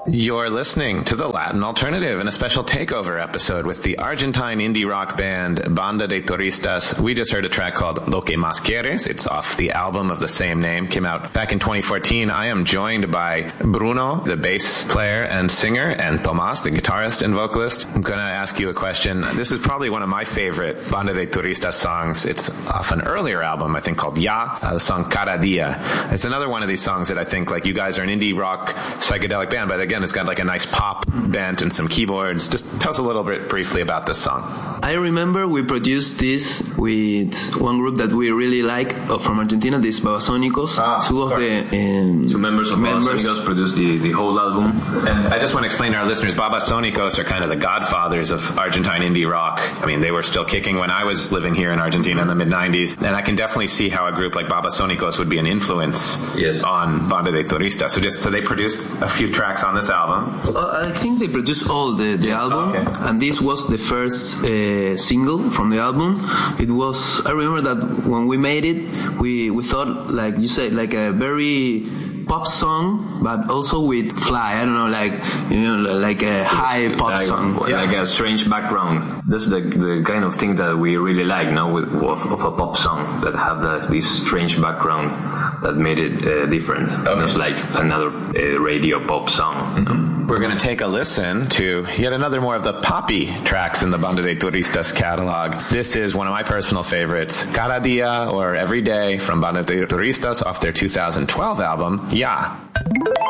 You're listening to the Latin Alternative in a special takeover episode with the Argentine indie rock band Banda de Turistas. We just heard a track called Lo Que Más Quieres. It's off the album of the same name, came out back in 2014. I am joined by Bruno, the bass player and singer, and Tomas, the guitarist and vocalist. I'm going to ask you a question. This is probably one of my favorite Banda de Turistas songs. It's off an earlier album, I think, called Ya, the song Cada Dia. It's another one of these songs that I think, like, you guys are an indie rock psychedelic band, but again, it's got like a nice pop bent and some keyboards. Just tell us a little bit briefly about this song. I remember we produced this with one group that we really like from Argentina, this Babasónicos. Two members of Babasónicos produced the whole album. And I just want to explain to our listeners, Babasónicos are kind of the godfathers of Argentine indie rock. I mean, they were still kicking when I was living here in Argentina in the mid-90s, and I can definitely see how a group like Babasónicos would be an influence on Banda de Turistas. So they produced a few tracks on this album. I think they produced all the album, and this was the first single from the album. It was, I remember that when we made it, we thought, like you said, like a very pop song, but also with fly. I don't know, like a high pop song, like a strange background. That's the kind of thing that we really like, of a pop song that have this strange background that made it different. It's like another radio pop song. We're going to take a listen to yet another more of the poppy tracks in the Banda de Turistas catalog. This is one of my personal favorites, Cada Dia, or Every Day, from Banda de Turistas off their 2012 album, Ya.